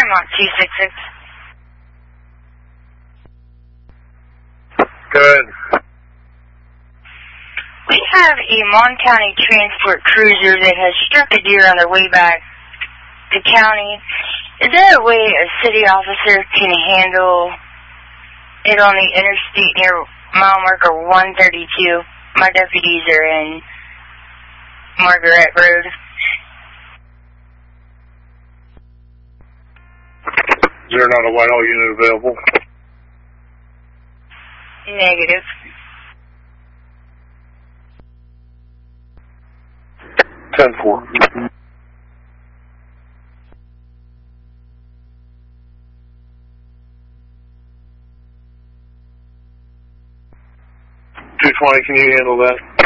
Fairmont 266. Go ahead. We have a Mon County transport cruiser that has struck a deer on their way back to county. Is there a way a city officer can handle it on the interstate near mile marker 132? My deputies are in Margaret Road. Is there not a Whitehall unit available? Negative. 10-4. 220, can you handle that?